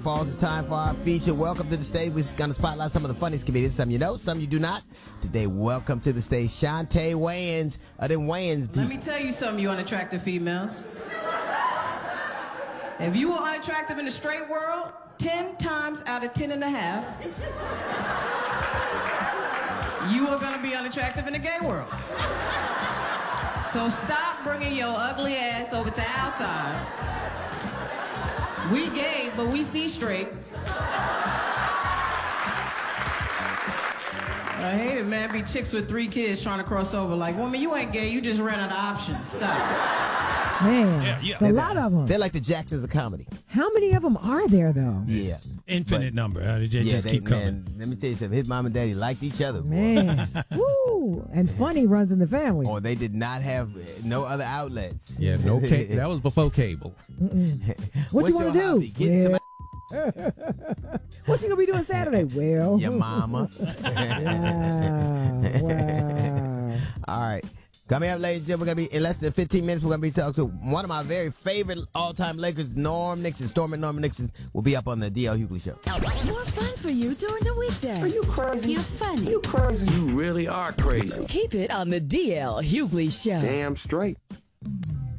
Falls. It's time for our feature. Welcome to the stage. We're going to spotlight some of the funniest comedians. Some you know, some you do not. Today, welcome to the stage, Shantae Wayans of them Wayans. Let me tell you something, you unattractive females. If you were unattractive in the straight world, 10 times out of 10 and a half, you are going to be unattractive in the gay world. So stop bringing your ugly ass over to our side. We gay, but we see straight. I hate it, man. Be chicks with 3 kids trying to cross over. Like, woman, you ain't gay. You just ran out of options. Stop. Man, it's a lot of them. They're like the Jacksons of comedy. How many of them are there, though? Yeah. Infinite number. They just keep coming. Man, let me tell you something. His mom and daddy liked each other, boy. Man. Woo. And funny runs in the family. Or they did not have no other outlets. Yeah, no cable. That was before cable. What you want to do? Hobby? Get some What you going to be doing Saturday? Well. your mama. Wow. All right. Coming up, ladies and gentlemen, we're going to be in less than 15 minutes. We're going to be talking to one of my very favorite all-time Lakers, Norm Nixon. Stormin' Norman Nixon will be up on the D.L. Hughley Show. More fun for you during the weekday. Are you crazy? You're funny. You crazy. You really are crazy. Keep it on the DL Hughley Show. Damn straight.